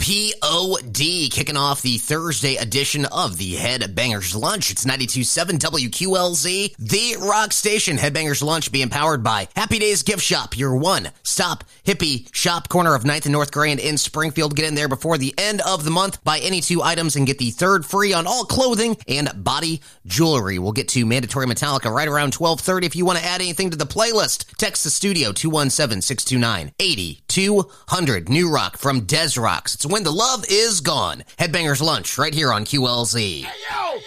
POD, kicking off the Thursday edition of the Headbangers Lunch. It's 92.7 WQLZ, the rock station. Headbangers Lunch being powered by Happy Days Gift Shop, your one-stop hippie shop, corner of 9th and North Grand in Springfield. Get in there before the end of the month. Buy any 2 items and get the third free on all clothing and body jewelry. We'll get to Mandatory Metallica right around 12:30. If you want to add anything to the playlist, text the studio 217-629-8200. New rock from Des Rocks. It's When the Love Is Gone. Headbangers Lunch right here on QLZ. Hey, yo!